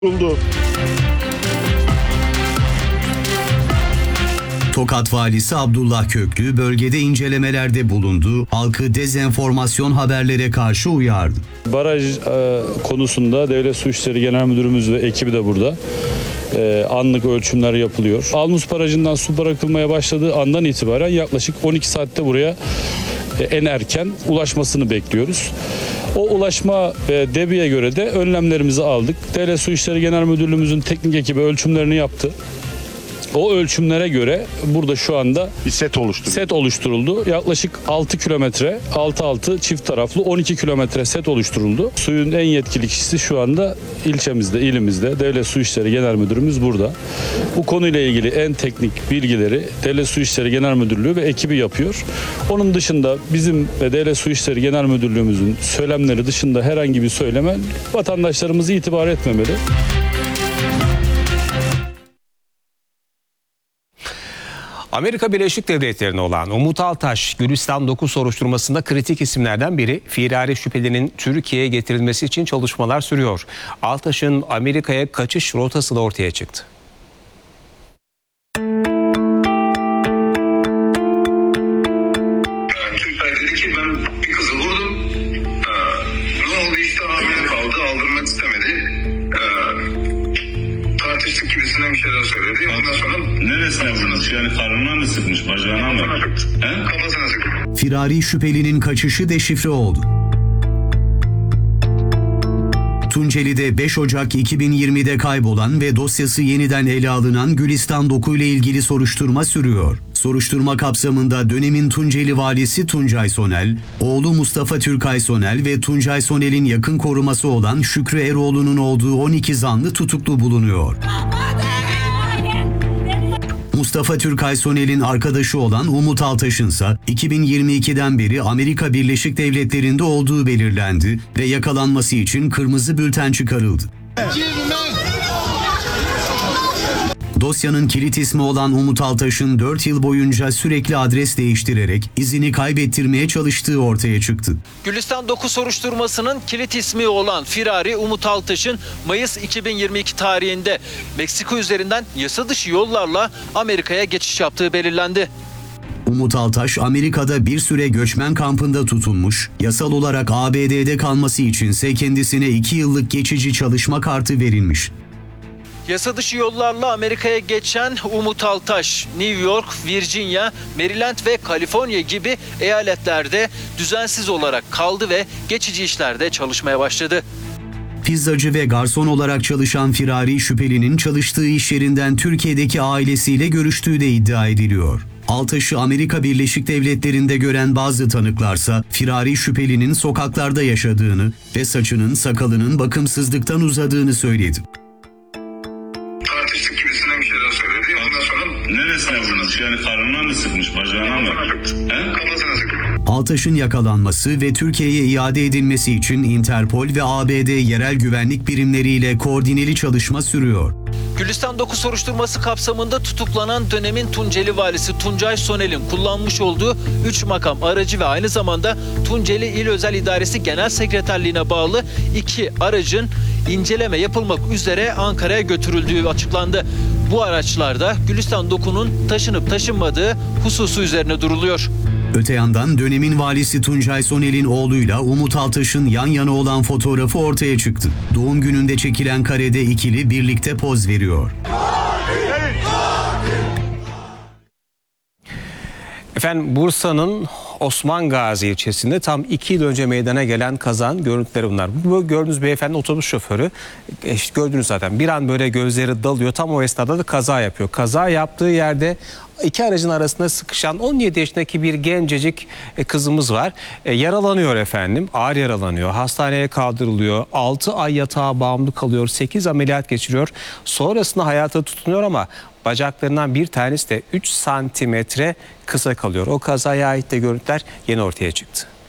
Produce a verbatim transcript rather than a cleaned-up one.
Buldu. Tokat Valisi Abdullah Köklü bölgede incelemelerde bulundu, halkı dezenformasyon haberlere karşı uyardı. Baraj e, konusunda Devlet Su İşleri Genel Müdürümüz ve ekibi de burada. E, anlık ölçümler yapılıyor. Almus Barajı'ndan su bırakılmaya başladığı andan itibaren yaklaşık on iki saatte buraya e, en erken ulaşmasını bekliyoruz. O ulaşma ve debiye göre de önlemlerimizi aldık. Devlet Su İşleri Genel Müdürlüğümüzün teknik ekibi ölçümlerini yaptı. O ölçümlere göre burada şu anda Bir set oluşturuldu. set oluşturuldu. Yaklaşık altı kilometre, altı altı çift taraflı on iki kilometre set oluşturuldu. Suyun en yetkili kişisi şu anda ilçemizde, ilimizde. Devlet Su İşleri Genel Müdürümüz burada. Bu konuyla ilgili en teknik bilgileri Devlet Su İşleri Genel Müdürlüğü ve ekibi yapıyor. Onun dışında bizim ve Devlet Su İşleri Genel Müdürlüğümüzün söylemleri dışında herhangi bir söyleme vatandaşlarımız itibar etmemeli. Amerika Birleşik Devletleri'ne olan Umut Altaş, Gülistan dokuz soruşturmasında kritik isimlerden biri. Firari şüphelinin Türkiye'ye getirilmesi için çalışmalar sürüyor. Altaş'ın Amerika'ya kaçış rotası da ortaya çıktı. Türkler dedi ki ben bir kızı vurdum. Ee, ne oldu işte hamile kaldı, aldırmak istemedi. Ee, tartıştık gibisinden bir şeyler söyledi. Ondan sonra Neresine vurmuş? Yani karnına mı sıkmış, bacağına mı? He? kafasına sıktı. Firari şüphelinin kaçışı deşifre oldu. Tunceli'de beş Ocak iki bin yirmide kaybolan ve dosyası yeniden ele alınan Gülistan dokuz ile ilgili soruşturma sürüyor. Soruşturma kapsamında dönemin Tunceli valisi Tuncay Sonel, oğlu Mustafa Türkay Sonel ve Tuncay Sonel'in yakın koruması olan Şükrü Eroğlu'nun olduğu on iki zanlı tutuklu bulunuyor. Mustafa Türkay Sonel'in arkadaşı olan Umut Altaş'ın ise iki bin yirmi ikiden beri Amerika Birleşik Devletleri'nde olduğu belirlendi ve yakalanması için kırmızı bülten çıkarıldı. Dosyanın kilit ismi olan Umut Altaş'ın dört yıl boyunca sürekli adres değiştirerek izini kaybettirmeye çalıştığı ortaya çıktı. Gülistan dokuz soruşturmasının kilit ismi olan Firari Umut Altaş'ın Mayıs iki bin yirmi iki tarihinde Meksika üzerinden yasa dışı yollarla Amerika'ya geçiş yaptığı belirlendi. Umut Altaş, Amerika'da bir süre göçmen kampında tutulmuş, yasal olarak A B D'de kalması içinse kendisine iki yıllık geçici çalışma kartı verilmiş. Yasa dışı yollarla Amerika'ya geçen Umut Altaş, New York, Virginia, Maryland ve Kaliforniya gibi eyaletlerde düzensiz olarak kaldı ve geçici işlerde çalışmaya başladı. Pizzacı ve garson olarak çalışan Firari şüphelinin çalıştığı iş yerinden Türkiye'deki ailesiyle görüştüğü de iddia ediliyor. Altaş'ı Amerika Birleşik Devletleri'nde gören bazı tanıklarsa Firari şüphelinin sokaklarda yaşadığını ve saçının sakalının bakımsızlıktan uzadığını söyledi. Tartıştık gibisinden bir şeyler söyledi. Ondan sonra Neresine vurmuş? Yani karnına mı sıkmış, bacağına mı? He? kafasına sıktı. Altaş'ın yakalanması ve Türkiye'ye iade edilmesi için Interpol ve A B D yerel güvenlik birimleriyle koordineli çalışma sürüyor. Gülistan dokuz soruşturması kapsamında tutuklanan dönemin Tunceli valisi Tuncay Sonel'in kullanmış olduğu üç makam aracı ve aynı zamanda Tunceli İl Özel İdaresi Genel Sekreterliğine bağlı iki aracın inceleme yapılmak üzere Ankara'ya götürüldüğü açıklandı. Bu araçlarda Gülistan dokuzun taşınıp taşınmadığı hususu üzerine duruluyor. Öte yandan dönemin valisi Tuncay Sonel'in oğluyla Umut Altaş'ın yan yana olan fotoğrafı ortaya çıktı. Doğum gününde çekilen karede ikili birlikte poz veriyor. Efendim, Bursa'nın Osman Gazi ilçesinde tam iki yıl önce meydana gelen kazanın görüntüleri bunlar. Bu gördüğünüz beyefendi otobüs şoförü. E işte gördünüz zaten, bir an böyle gözleri dalıyor. Tam o esnada da kaza yapıyor. Kaza yaptığı yerde iki aracın arasında sıkışan on yedi yaşındaki bir gencecik kızımız var. E, yaralanıyor efendim. Ağır yaralanıyor. Hastaneye kaldırılıyor. altı ay yatağa bağımlı kalıyor. sekiz ameliyat geçiriyor. Sonrasında hayata tutunuyor ama bacaklarından bir tanesi de üç santimetre kısa kalıyor. O kazaya ait de görüntüler yeni ortaya çıktı.